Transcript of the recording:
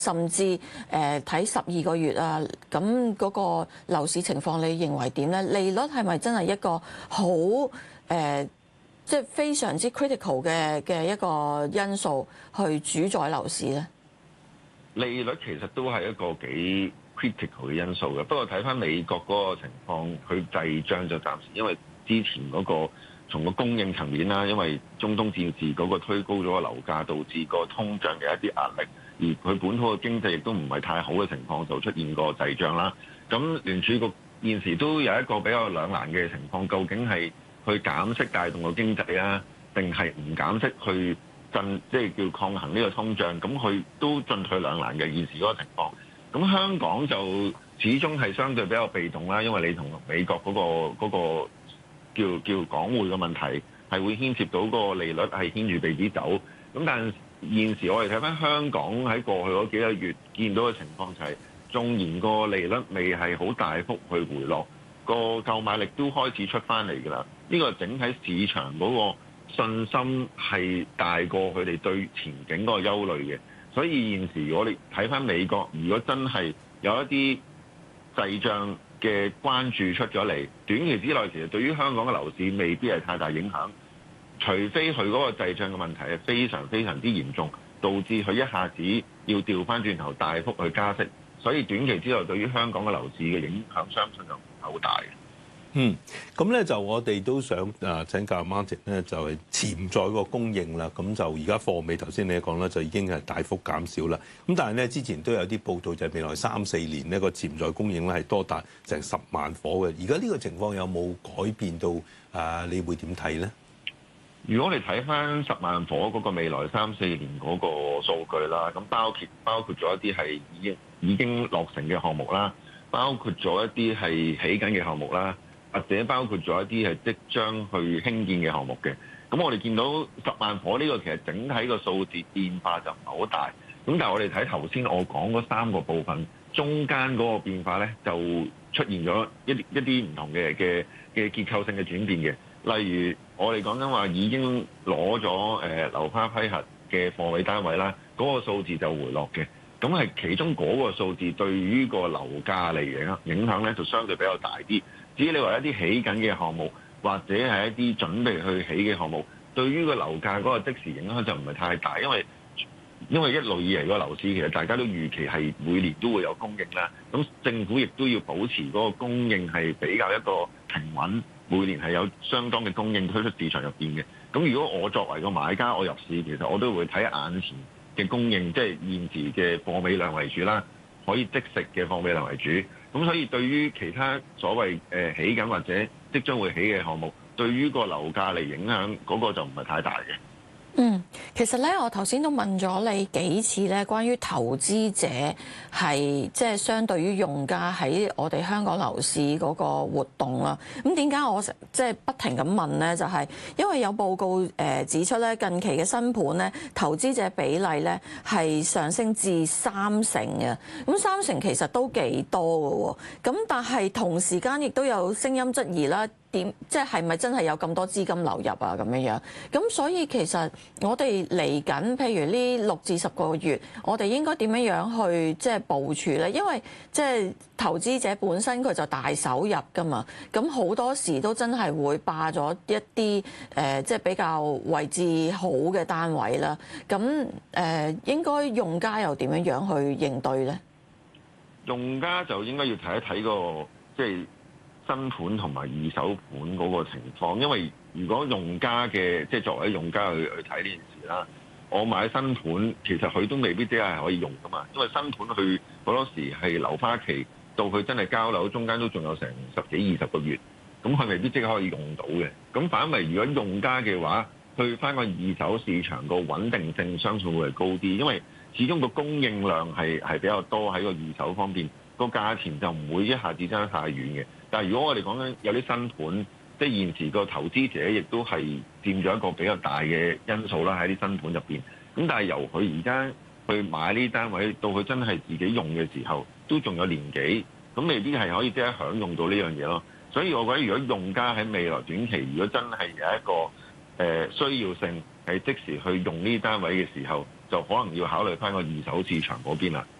甚至睇12個月啊，咁嗰個樓市情況，你認為點咧？利率係咪真係一個好即係非常之 critical 嘅一個因素去主宰樓市咧？ 利率其實都係一個幾 critical 嘅因素嘅，不過睇翻美國嗰個情況，佢滯脹就暫時因為之前嗰個從個供應層面啦，因為中東戰事嗰個推高咗個樓價，導致個通脹嘅一啲壓力，而佢本土嘅經濟亦都唔係太好嘅情況，就出現個滯脹啦。咁聯儲局現時都有一個比較兩難嘅情況，究竟係去減息帶動個經濟啊，定係唔減息去即係叫抗衡呢個通脹？咁佢都進退兩難嘅現時嗰個情況。咁香港就始終係相對比較被動啦，因為你同美國嗰個叫港匯嘅問題係會牽涉到個利率係牽住鼻子走。咁但係現時我哋睇翻香港喺過去嗰幾個月見到嘅情況就係，縱然個利率未係好大幅去回落，個購買力都開始出翻嚟㗎啦。呢個整體市場嗰個信心係大過佢哋對前景嗰個憂慮嘅。所以現時我哋睇翻美國，如果真係有一啲滯脹嘅關注出咗嚟，短期之內其實對於香港嘅樓市未必係太大影響，除非佢嗰個滯脹嘅問題係非常非常之嚴重，導致佢一下子要調翻轉頭大幅去加息，所以短期之內對於香港嘅樓市嘅影響，相信就唔係好大嘅。 咁咧就我哋都想請教 Martin 咧，就係潛在個供應啦。咁就而家貨尾頭先你講啦，就已經係大幅減少啦。咁但係咧之前都有啲報道，就係未來3-4年呢個潛在供應咧係多達成10萬夥嘅。而家呢個情況有冇改變到？你會點睇咧？ 如果我哋睇翻10萬夥嗰個未來3-4年嗰個數據啦，咁包括咗一啲係已經落成嘅項目啦，包括咗一啲係起緊嘅項目啦，或者包括咗一啲係即將去興建嘅項目嘅。咁我哋見到10萬夥呢個其實整體個數字變化就唔係好大。咁但係我哋睇頭先我講嗰3個部分，中間嗰個變化咧就出現咗一啲唔同嘅結構性嘅轉變嘅。例如我哋講緊話已經攞咗樓花批核嘅貨位單位啦，嗰個數字就回落嘅。咁係其中嗰個數字對於個樓價嚟影響咧就相對比較大啲。至於你話一啲起緊嘅項目，或者係一啲準備去起嘅項目，對於個樓價嗰個即時影響就唔係太大，因為一路以嚟個樓市其實大家都預期係每年都會有供應啦。咁政府亦都要保持嗰個供應係比較一個平穩，每年係有相當嘅供應推出市場入邊嘅。咁如果我作為個買家，我入市其實我都會睇眼前嘅供應，即係現時嘅貨尾量為主啦，可以即食嘅貨尾量為主。咁所以對於其他所謂起緊或者即將會起嘅項目，對於個樓價嚟影響嗰個就唔係太大嘅。 其實咧，我頭先都問咗你幾次咧，關於投資者係即係相對於用家喺我哋香港樓市嗰個活動啦。咁點解我即係不停咁問咧？就係因為有報告指出咧，近期嘅新盤咧，投資者比例咧係上升至30%嘅。咁30%其實都幾多嘅喎。咁但係同時間亦都有聲音質疑啦。即係咪真係有咁多資金流入啊？咁樣咁所以其實我哋嚟緊，譬如呢6至10個月，我哋應該點樣去即係部署咧？因為即係投資者本身佢就大手入噶嘛，咁好多時都真係會霸咗一啲即係比較位置好嘅單位啦。咁應該用家又點樣去應對咧？ 用家就應該要睇一睇個即係新盤同埋二手盤嗰個情況，因為如果用家嘅即係作為用家去睇呢件事啦，我買新盤其實佢都未必即係可以用噶嘛，因為新盤佢好多時係樓花期到佢真係交樓中間都仲有成10幾20個月，咁佢未必即刻可以用到嘅。咁反為如果用家嘅話，去翻個二手市場個穩定性相信會係高啲，因為始終個供應量係比較多喺個二手方面，個價錢就唔會一下子爭得太遠嘅。但係如果我哋講緊有啲新盤，即係現時個投資者亦都係佔咗一個比較大嘅因素啦，喺啲新盤入邊。咁但係由佢而家去買呢啲單位，到佢真係自己用嘅時候，都仲有年幾，咁未必係可以即刻享用到呢樣嘢咯。所以我覺得如果用家喺未來短期，如果真係有一個需要性係即時去用呢啲單位嘅時候， 就可能要考慮翻個二手市場嗰邊啦。